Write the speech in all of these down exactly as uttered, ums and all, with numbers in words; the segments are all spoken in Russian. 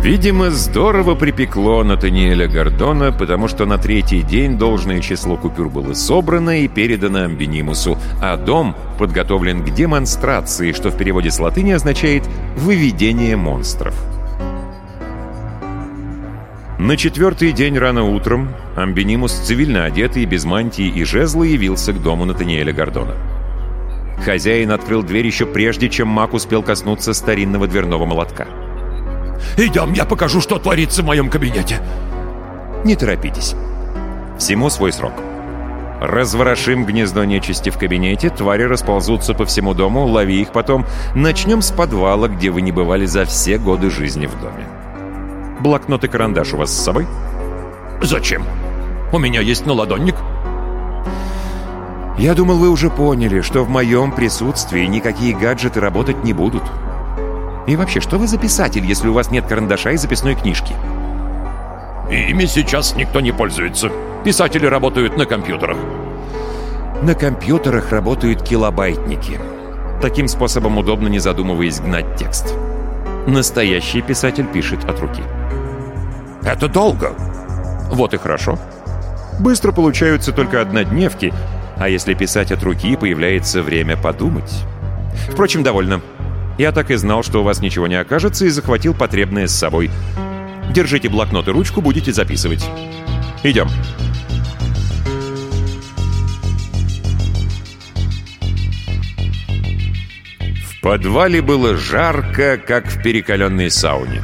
Видимо, здорово припекло Натаниэля Гордона, потому что на третий день должное число купюр было собрано и передано Амбинимусу, а дом подготовлен к демонстрации, что в переводе с латыни означает «выведение монстров». На четвертый день рано утром Амбинимус, цивильно одетый, без мантии и жезла, явился к дому Натаниэля Гордона. Хозяин открыл дверь еще прежде, чем маг успел коснуться старинного дверного молотка. «Идем, я покажу, что творится в моем кабинете». «Не торопитесь. Всему свой срок. Разворошим гнездо нечисти в кабинете, твари расползутся по всему дому, лови их потом. Начнем с подвала, где вы не бывали за все годы жизни в доме. Блокнот и карандаш у вас с собой?» «Зачем? У меня есть наладонник». «Я думал, вы уже поняли, что в моем присутствии никакие гаджеты работать не будут. И вообще, что вы за писатель, если у вас нет карандаша и записной книжки?» «Ими сейчас никто не пользуется. Писатели работают на компьютерах». «На компьютерах работают килобайтники. Таким способом удобно, не задумываясь, гнать текст. Настоящий писатель пишет от руки». «Это долго». «Вот и хорошо. Быстро получаются только однодневки, а если писать от руки, появляется время подумать. Впрочем, довольно. Я так и знал, что у вас ничего не окажется, и захватил потребное с собой. Держите блокнот и ручку, будете записывать. Идем». В подвале было жарко, как в перекаленной сауне.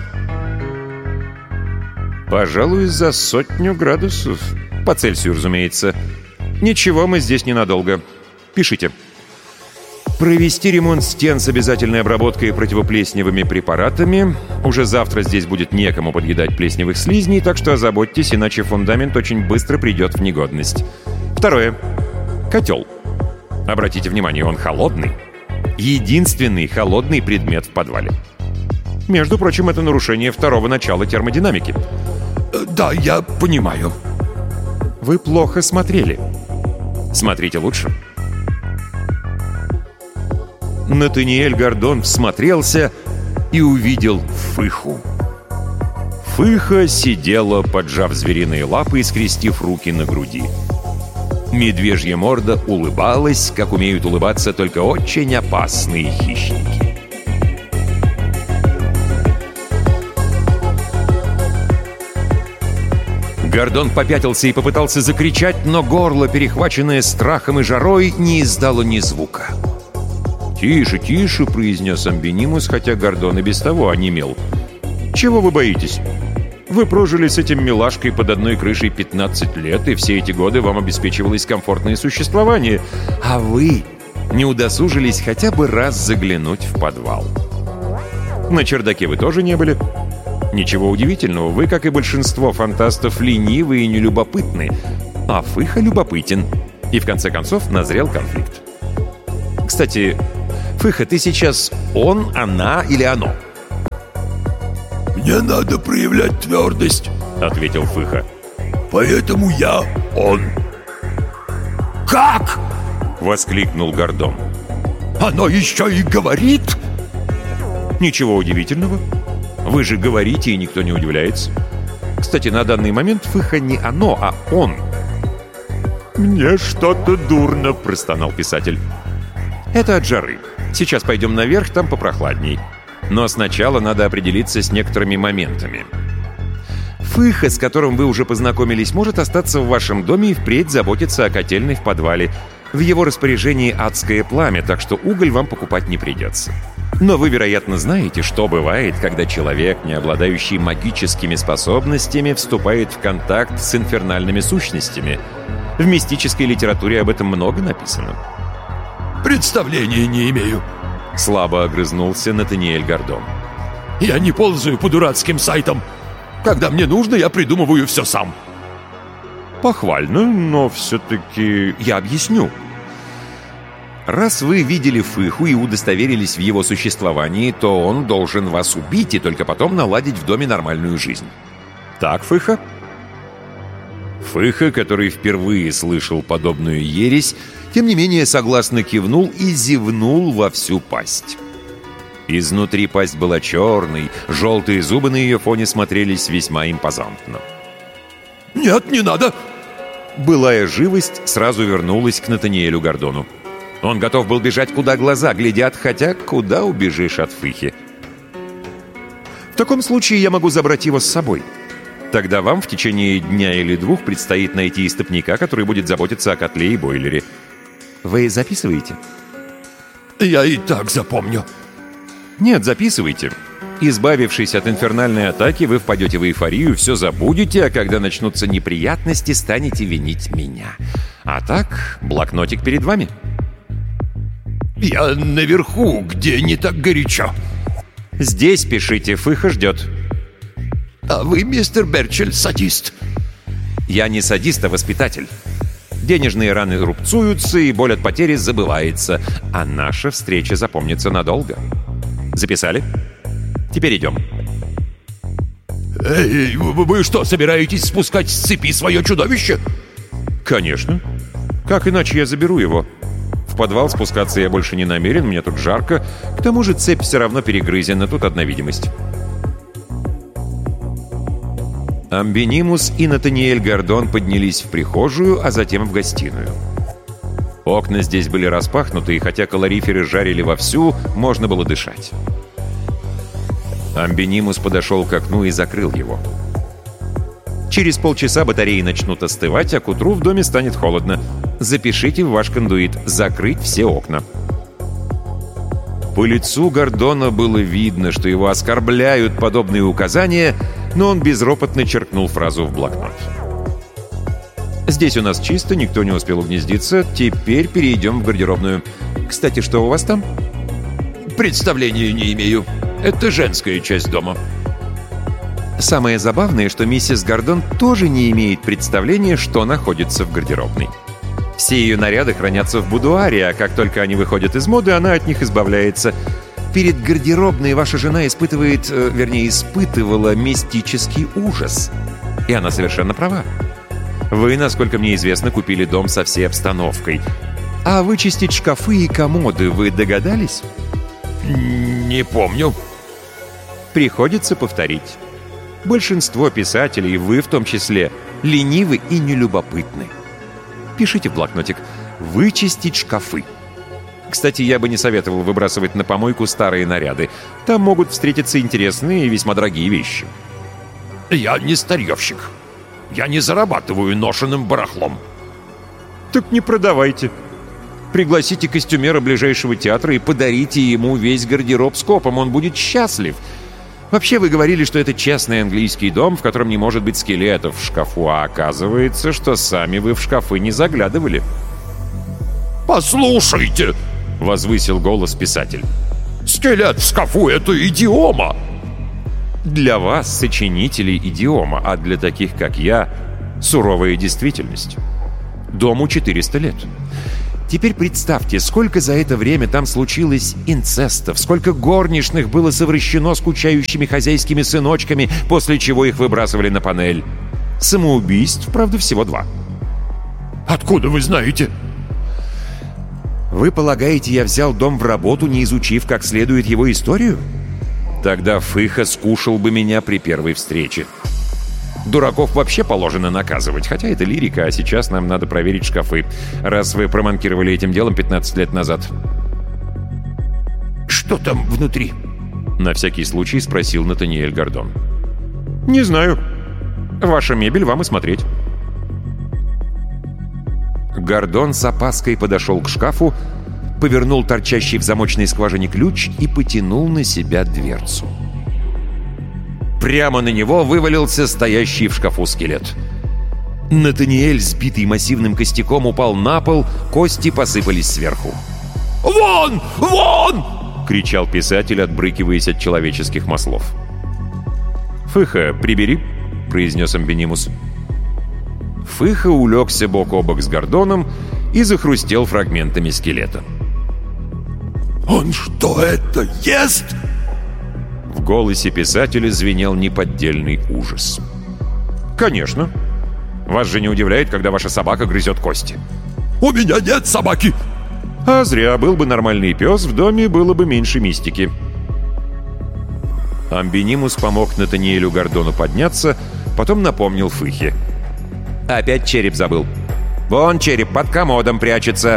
Пожалуй, за сотню градусов. По Цельсию, разумеется. Ничего, мы здесь ненадолго. Пишите. Провести ремонт стен с обязательной обработкой и противоплесневыми препаратами. Уже завтра здесь будет некому подъедать плесневых слизней, так что озаботьтесь, иначе фундамент очень быстро придет в негодность. Второе. Котел. Обратите внимание, он холодный. Единственный холодный предмет в подвале. Между прочим, это нарушение второго начала термодинамики. «Да, я понимаю». Вы плохо смотрели. Смотрите лучше. Натаниэль Гордон всмотрелся и увидел Фыху. Фыха сидела, поджав звериные лапы и скрестив руки на груди. Медвежья морда улыбалась, как умеют улыбаться только очень опасные хищники. Гордон попятился и попытался закричать, но горло, перехваченное страхом и жарой, не издало ни звука. «Тише, тише», — произнес Амбинимус, хотя Гордон и без того онемел. «Чего вы боитесь? Вы прожили с этим милашкой под одной крышей пятнадцать лет, и все эти годы вам обеспечивалось комфортное существование, а вы не удосужились хотя бы раз заглянуть в подвал. На чердаке вы тоже не были. Ничего удивительного, вы, как и большинство фантастов, ленивы и нелюбопытны, а Фыха любопытен, и в конце концов назрел конфликт. Кстати, Фыха, ты сейчас он, она или оно?» «Мне надо проявлять твердость», — ответил Фыха. «Поэтому я он». «Как?» — воскликнул Гордон. «Оно еще и говорит?» «Ничего удивительного. Вы же говорите, и никто не удивляется. Кстати, на данный момент Фыха не оно, а он». «Мне что-то дурно», — простонал писатель. «Это от жары. Сейчас пойдем наверх, там попрохладней. Но сначала надо определиться с некоторыми моментами. Фыха, с которым вы уже познакомились, может остаться в вашем доме и впредь заботиться о котельной в подвале. В его распоряжении адское пламя, так что уголь вам покупать не придется. Но вы, вероятно, знаете, что бывает, когда человек, не обладающий магическими способностями, вступает в контакт с инфернальными сущностями. В мистической литературе об этом много написано». «Представления не имею», — слабо огрызнулся Натаниэль Гордон. «Я не ползаю по дурацким сайтам. Когда мне нужно, я придумываю все сам». «Похвально, но все-таки я объясню. Раз вы видели Фыху и удостоверились в его существовании, то он должен вас убить и только потом наладить в доме нормальную жизнь. Так, Фыха?» Фыха, который впервые слышал подобную ересь, тем не менее согласно кивнул и зевнул во всю пасть. Изнутри пасть была черной, желтые зубы на ее фоне смотрелись весьма импозантно. «Нет, не надо!» Былая живость сразу вернулась к Натаниэлю Гордону. Он готов был бежать, куда глаза глядят, хотя куда убежишь от Фыхи. В таком случае я могу забрать его с собой. Тогда вам в течение дня или двух предстоит найти истопника, который будет заботиться о котле и бойлере. Вы записываете? Я и так запомню. Нет, записывайте. Избавившись от инфернальной атаки, вы впадете в эйфорию, все забудете, а когда начнутся неприятности, станете винить меня. А так, блокнотик перед вами. Я наверху, где не так горячо. Здесь пишите, Фыха ждет. А вы, мистер Берчель, садист. Я не садист, а воспитатель. Денежные раны рубцуются, и боль от потери забывается. А наша встреча запомнится надолго. Записали? Теперь идем. Эй, вы что, собираетесь спускать с цепи свое чудовище? Конечно. Как иначе я заберу его? В подвал спускаться я больше не намерен, мне тут жарко. К тому же цепь все равно перегрызена, тут одна видимость. Амбинимус и Натаниэль Гордон поднялись в прихожую, а затем в гостиную. Окна здесь были распахнуты, и хотя калориферы жарили вовсю, можно было дышать. Амбинимус подошел к окну и закрыл его. Через полчаса батареи начнут остывать, а к утру в доме станет холодно. Запишите в ваш кондуит «Закрыть все окна». По лицу Гордона было видно, что его оскорбляют подобные указания, но он безропотно черкнул фразу в блокнот. «Здесь у нас чисто, никто не успел угнездиться. Теперь перейдем в гардеробную. Кстати, что у вас там?» «Представления не имею. Это женская часть дома». Самое забавное, что миссис Гордон тоже не имеет представления, что находится в гардеробной. Все ее наряды хранятся в будуаре, а как только они выходят из моды, она от них избавляется. Перед гардеробной ваша жена испытывает, э, вернее, испытывала мистический ужас. И она совершенно права. Вы, насколько мне известно, купили дом со всей обстановкой. А вычистить шкафы и комоды вы догадались? Не помню. Приходится повторить. Большинство писателей, вы в том числе, ленивы и нелюбопытны. Пишите в блокнотик «Вычистить шкафы». Кстати, я бы не советовал выбрасывать на помойку старые наряды. Там могут встретиться интересные и весьма дорогие вещи. Я не старьевщик. Я не зарабатываю ношенным барахлом. Так не продавайте. Пригласите костюмера ближайшего театра и подарите ему весь гардероб скопом. Он будет счастлив. Вообще, вы говорили, что это честный английский дом, в котором не может быть скелетов в шкафу, а оказывается, что сами вы в шкафы не заглядывали. «Послушайте!» — возвысил голос писатель. «Скелет в шкафу — это идиома!» Для вас, сочинителей, идиома, а для таких, как я, суровая действительность. Дому четыреста лет. Теперь представьте, сколько за это время там случилось инцестов, сколько горничных было совращено скучающими хозяйскими сыночками, после чего их выбрасывали на панель. Самоубийств, правда, всего два. «Откуда вы знаете?» Вы полагаете, я взял дом в работу, не изучив как следует его историю? Тогда Фыха скушал бы меня при первой встрече. Дураков вообще положено наказывать, хотя это лирика, а сейчас нам надо проверить шкафы, раз вы проманкировали этим делом пятнадцать лет назад. «Что там внутри?» — на всякий случай спросил Натаниэль Гордон. «Не знаю. Ваша мебель, вам и смотреть». Гордон с опаской подошел к шкафу, повернул торчащий в замочной скважине ключ и потянул на себя дверцу. Прямо на него вывалился стоящий в шкафу скелет. Натаниэль, сбитый массивным костяком, упал на пол, кости посыпались сверху. «Вон! Вон!» — кричал писатель, отбрыкиваясь от человеческих маслов. «Фыха, прибери», — произнес Амбинимус. Фыха улегся бок о бок с Гордоном и захрустел фрагментами скелета. «Он что, это ест?» В голосе писателя звенел неподдельный ужас. «Конечно. Вас же не удивляет, когда ваша собака грызет кости?» «У меня нет собаки!» «А зря. Был бы нормальный пес, в доме было бы меньше мистики. Амбинимус помог Натаниэлю Гордону подняться, потом напомнил Фыхе. «Опять череп забыл. Вон череп под комодом прячется».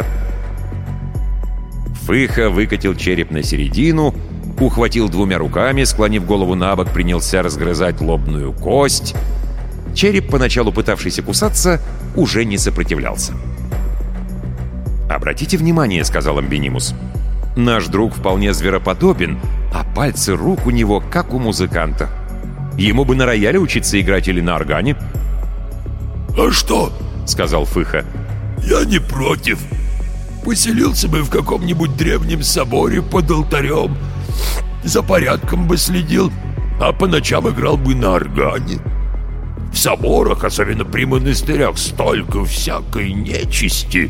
Фыха выкатил череп на середину, ухватил двумя руками, склонив голову на бок, принялся разгрызать лобную кость. Череп, поначалу пытавшийся кусаться, уже не сопротивлялся. «Обратите внимание», — сказал Амбинимус, — «наш друг вполне звероподобен, а пальцы рук у него как у музыканта. Ему бы на рояле учиться играть или на органе». «А что?» — сказал Фыха. «Я не против. Поселился бы в каком-нибудь древнем соборе под алтарем, за порядком бы следил, а по ночам играл бы на органе. В соборах, особенно при монастырях, столько всякой нечисти».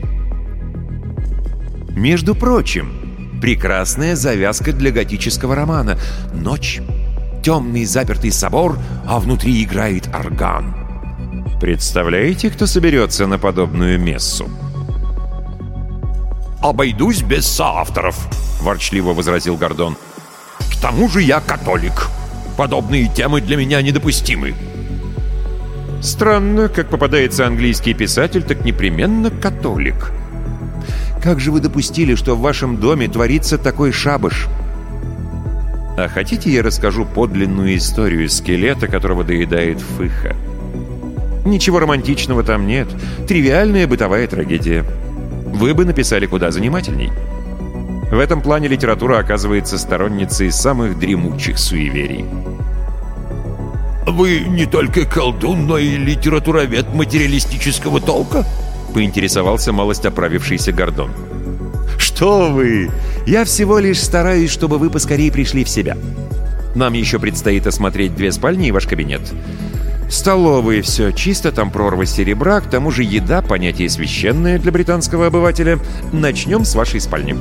Между прочим, прекрасная завязка для готического романа. Ночь, темный запертый собор, а внутри играет орган. Представляете, кто соберется на подобную мессу? «Обойдусь без соавторов», — ворчливо возразил Гордон. «К тому же я католик. Подобные темы для меня недопустимы». Странно, как попадается английский писатель, так непременно католик. Как же вы допустили, что в вашем доме творится такой шабаш? А хотите, я расскажу подлинную историю скелета, которого доедает Фыха? Ничего романтичного там нет. Тривиальная бытовая трагедия. Вы бы написали куда занимательней. В этом плане литература оказывается сторонницей самых дремучих суеверий. «Вы не только колдун, но и литературовед материалистического толка?» — поинтересовался малость оправившийся Гордон. «Что вы! Я всего лишь стараюсь, чтобы вы поскорее пришли в себя. Нам еще предстоит осмотреть две спальни и ваш кабинет. Столовые — все чисто, там прорва серебра, к тому же еда — понятие священное для британского обывателя. Начнем с вашей спальни».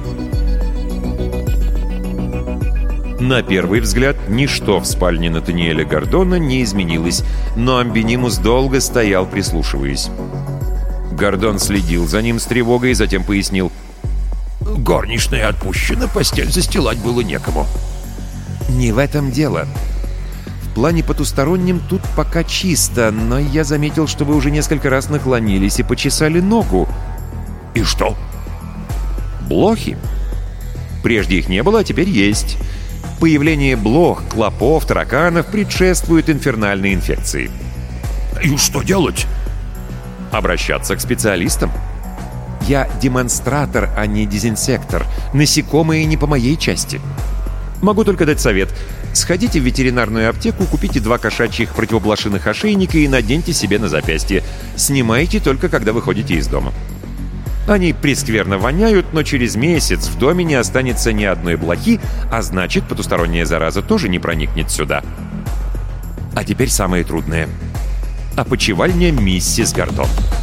На первый взгляд, ничто в спальне Натаниэля Гордона не изменилось, но Амбинимус долго стоял, прислушиваясь. Гордон следил за ним с тревогой, затем пояснил. «Горничная отпущена, постель застилать было некому». «Не в этом дело. В плане потустороннем тут пока чисто, но я заметил, что вы уже несколько раз наклонились и почесали ногу». «И что?» «Блохи. Прежде их не было, а теперь есть. Появление блох, клопов, тараканов предшествует инфернальной инфекции». «И что делать?» «Обращаться к специалистам. Я демонстратор, а не дезинсектор. Насекомые не по моей части. Могу только дать совет. Сходите в ветеринарную аптеку, купите два кошачьих противоблошиных ошейника и наденьте себе на запястье. Снимайте только, когда выходите из дома. Они прескверно воняют, но через месяц в доме не останется ни одной блохи, а значит, потусторонняя зараза тоже не проникнет сюда. А теперь самое трудное. Опочивальня миссис Гордон».